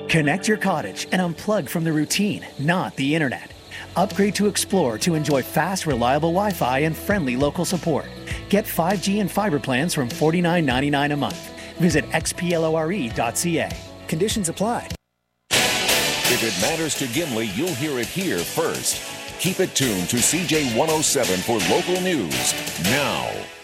Connect your cottage and unplug from the routine, not the internet. Upgrade to Explore to enjoy fast, reliable Wi-Fi and friendly local support. Get 5G and fiber plans from $49.99 a month. Visit xplore.ca. Conditions apply. If it matters to Gimli, you'll hear it here first. Keep it tuned to CJ 107 for local news now.